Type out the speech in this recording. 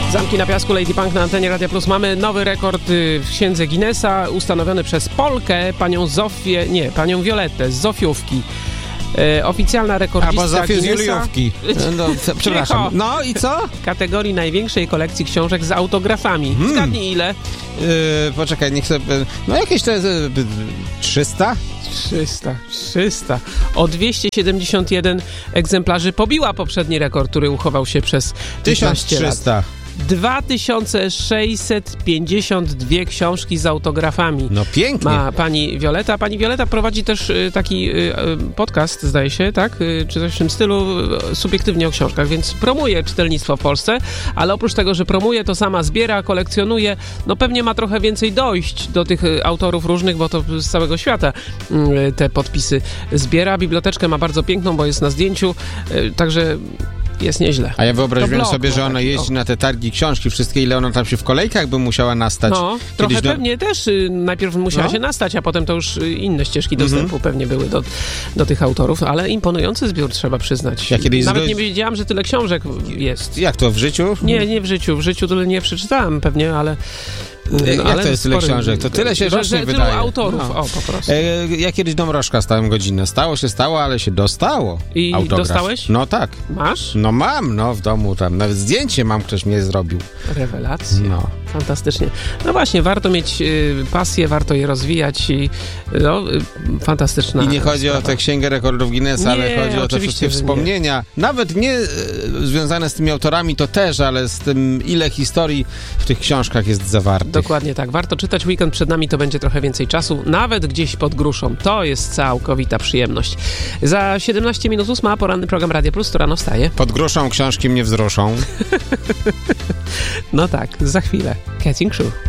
Zamki na piasku, Lady Punk na antenie Radia Plus. Mamy nowy rekord w księdze Guinnessa, ustanowiony przez Polkę, panią Violettę z Zofiówki. Oficjalna rekordzistka Albo Zofiu z Guinnessa. Juliówki. No, przepraszam. No i co? Kategorii największej kolekcji książek z autografami. Zgadnij ile? Poczekaj, niech sobie... No jakieś to jest... 300? 300. O 271 egzemplarzy pobiła poprzedni rekord, który uchował się przez 15 lat. 1300. 2652 książki z autografami. No pięknie. Ma pani Violetta. Pani Violetta prowadzi też taki podcast, zdaje się, tak? Czy coś w tym stylu, subiektywnie o książkach, więc promuje czytelnictwo w Polsce, ale oprócz tego, że promuje, to sama zbiera, kolekcjonuje. No pewnie ma trochę więcej dojść do tych autorów różnych, bo to z całego świata te podpisy zbiera. Biblioteczkę ma bardzo piękną, bo jest na zdjęciu, także jest nieźle. A ja wyobraziłem sobie, że ona jeździ na te targi książki, wszystkie, ile ona tam się w kolejkach by musiała nastać. No, trochę pewnie też najpierw musiała się nastać, a potem to już inne ścieżki dostępu pewnie były do tych autorów, ale imponujący zbiór, trzeba przyznać. Ja kiedyś Nawet nie wiedziałam, że tyle książek jest. Jak to, w życiu? Nie w życiu. W życiu tyle nie przeczytałem pewnie, ale... Jak to jest tyle książek? To tyle się rocznie wydaje. Tylu autorów, po prostu. Ja kiedyś Dąbrożka stałem godzinę. Stało, ale się dostało. I autograf. dostałeś? No tak. Masz? No mam, w domu tam. Nawet zdjęcie mam, ktoś mnie zrobił. Rewelacja. No. Fantastycznie. No właśnie, warto mieć pasję, warto je rozwijać i fantastyczna I nie chodzi sprawa. o tę księgę rekordów Guinnessa, ale chodzi o te wszystkie wspomnienia. Nawet nie związane z tymi autorami, to też, ale z tym, ile historii w tych książkach jest zawartych. Dokładnie tak. Warto czytać. Weekend przed nami, to będzie trochę więcej czasu. Nawet gdzieś pod gruszą. To jest całkowita przyjemność. Za 17 minut 8 poranny program Radia Plus, to rano wstaje. Pod gruszą książki mnie wzruszą. No tak, za chwilę. Catching Crew.